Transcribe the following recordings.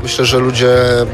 Myślę, że ludzie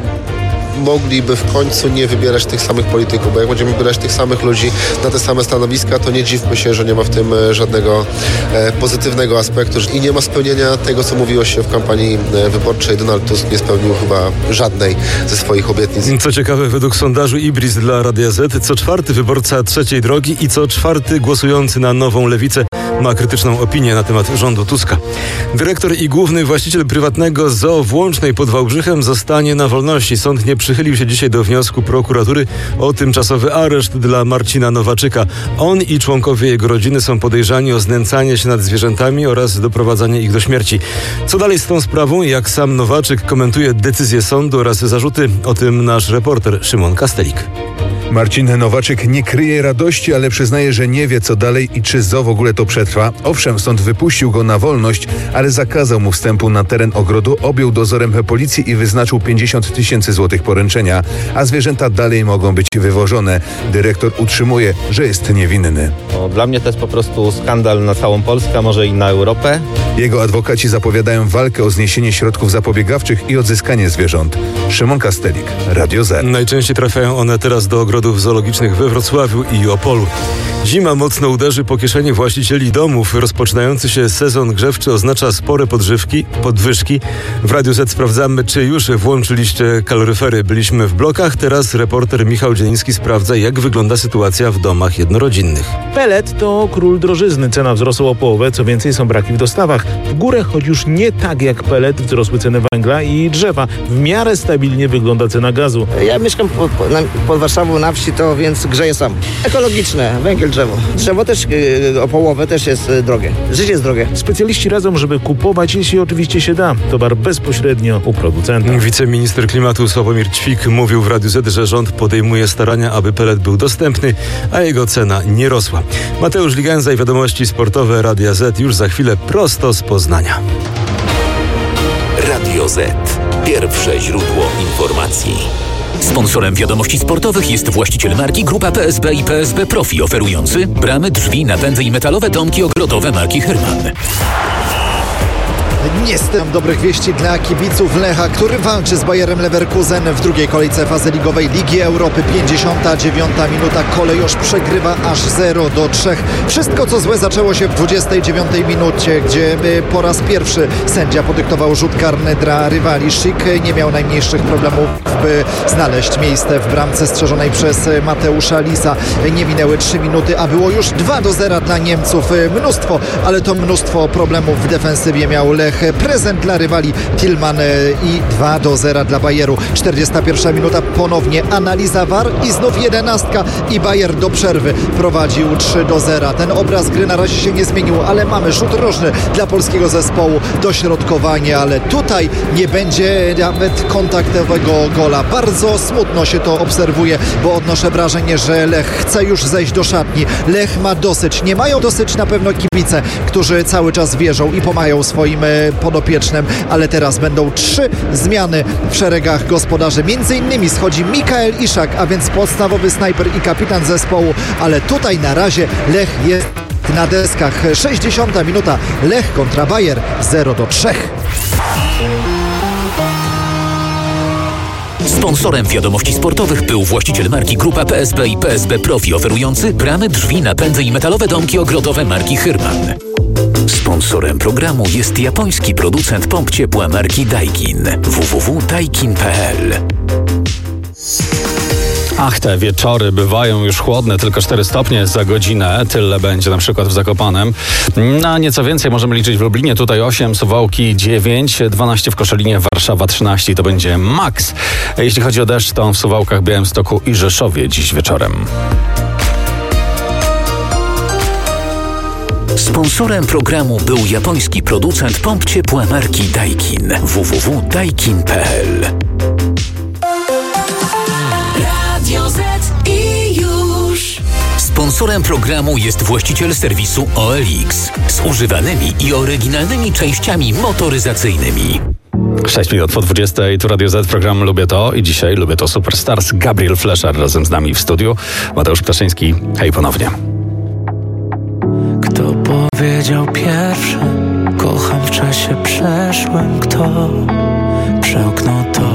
mogliby w końcu nie wybierać tych samych polityków, bo jak będziemy wybierać tych samych ludzi na te same stanowiska, to nie dziwmy się, że nie ma w tym żadnego pozytywnego aspektu i nie ma spełnienia tego, co mówiło się w kampanii wyborczej. Donald Tusk nie spełnił chyba żadnej ze swoich obietnic. Co ciekawe, według sondażu Ibris dla Radia Z, co czwarty wyborca trzeciej drogi i co czwarty głosujący na Nową Lewicę ma krytyczną opinię na temat rządu Tuska. Dyrektor i główny właściciel prywatnego zoo w Łącznej pod Wałbrzychem zostanie na wolności. Sąd nie przychylił się dzisiaj do wniosku prokuratury o tymczasowy areszt dla Marcina Nowaczyka. On i członkowie jego rodziny są podejrzani o znęcanie się nad zwierzętami oraz doprowadzanie ich do śmierci. Co dalej z tą sprawą? Jak sam Nowaczyk komentuje decyzję sądu oraz zarzuty? O tym nasz reporter Szymon Kastelik. Marcin Nowaczyk nie kryje radości, ale przyznaje, że nie wie co dalej i czy zoo w ogóle to przetrwa. Owszem, sąd wypuścił go na wolność, ale zakazał mu wstępu na teren ogrodu, objął dozorem policji i wyznaczył 50 000 złotych poręczenia, a zwierzęta dalej mogą być wywożone. Dyrektor utrzymuje, że jest niewinny. Dla mnie to jest po prostu skandal na całą Polskę, może i na Europę. Jego adwokaci zapowiadają walkę o zniesienie środków zapobiegawczych i odzyskanie zwierząt. Szymon Kastelik, Radio Z. Najczęściej trafiają one teraz do ogrodów zoologicznych we Wrocławiu i Opolu. Zima mocno uderzy po kieszeni właścicieli domów. Rozpoczynający się sezon grzewczy oznacza spore podwyżki. W Radiu Z sprawdzamy, czy już włączyliście kaloryfery. Byliśmy w blokach, teraz reporter Michał Dzieliński sprawdza, jak wygląda sytuacja w domach jednorodzinnych. Pelet to król drożyzny. Cena wzrosła o połowę, co więcej są braki w dostawach. W górę, choć już nie tak jak pelet, wzrosły ceny węgla i drzewa. W miarę stabilnie wygląda cena gazu. Ja mieszkam pod Warszawą na wsi, to więc grzeję sam. Ekologiczne, węgiel, drzewo. Drzewo też o połowę też jest drogie. Życie jest drogie. Specjaliści radzą, żeby kupować, jeśli oczywiście się da, towar bezpośrednio u producenta. Wiceminister klimatu Sławomir Ćwik mówił w Radiu Z, że rząd podejmuje starania, aby pelet był dostępny, a jego cena nie rosła. Mateusz Ligenza i wiadomości sportowe Radia Z już za chwilę prosto z Poznania. Radio Z. Pierwsze źródło informacji. Sponsorem wiadomości sportowych jest właściciel marki Grupa PSB i PSB Profi, oferujący bramy, drzwi, napędy i metalowe domki ogrodowe marki Hyrman. Niestety mam dobrych wieści dla kibiców Lecha, który walczy z Bayerem Leverkusen w drugiej kolejce fazy ligowej Ligi Europy. 59 minuta, Kolejorz przegrywa aż 0-3. Wszystko co złe zaczęło się w 29 minucie, gdzie po raz pierwszy sędzia podyktował rzut karny dla rywali. Szyk nie miał najmniejszych problemów, by znaleźć miejsce w bramce strzeżonej przez Mateusza Lisa. Nie minęły 3 minuty, a było już 2-0 dla Niemców. Mnóstwo, ale to mnóstwo problemów w defensywie miał Lech. Prezent dla rywali Tillman i 2-0 dla Bayeru. 41 minuta, ponownie analiza VAR i znów 11 i Bayer do przerwy prowadził 3-0. Ten obraz gry na razie się nie zmienił, ale mamy rzut rożny dla polskiego zespołu, dośrodkowanie, ale tutaj nie będzie nawet kontaktowego gola. Bardzo smutno się to obserwuje, bo odnoszę wrażenie, że Lech chce już zejść do szatni. Lech ma dosyć. Nie mają dosyć na pewno kibice, którzy cały czas wierzą i pomagają swoim podopiecznym, ale teraz będą 3 zmiany w szeregach gospodarzy. Między innymi schodzi Mikael Iszak, a więc podstawowy snajper i kapitan zespołu, ale tutaj na razie Lech jest na deskach. 60 minuta, Lech kontra Bayer 0-3. Sponsorem wiadomości sportowych był właściciel marki Grupa PSB i PSB Profi, oferujący bramy, drzwi, napędy i metalowe domki ogrodowe marki Hyrman. Sponsorem programu jest japoński producent pomp ciepła marki Daikin. www.daikin.pl. Ach, te wieczory bywają już chłodne, tylko 4 stopnie za godzinę. Tyle będzie na przykład w Zakopanem. Na nieco więcej możemy liczyć w Lublinie. Tutaj 8, Suwałki 9, 12 w Koszalinie, Warszawa 13. To będzie maks. Jeśli chodzi o deszcz, to w Suwałkach, Białymstoku i Rzeszowie dziś wieczorem. Sponsorem programu był japoński producent pomp ciepła marki Daikin. www.daikin.pl. Sponsorem programu jest właściciel serwisu OLX z używanymi i oryginalnymi częściami motoryzacyjnymi. 6 minut po 20. Tu Radio Z, program Lubię To i dzisiaj Lubię To Superstars. Gabriel Fleszer razem z nami w studiu. Mateusz Ptaszyński, hej ponownie. Kto powiedział pierwszy, kocham w czasie przeszłym, kto nasze okno to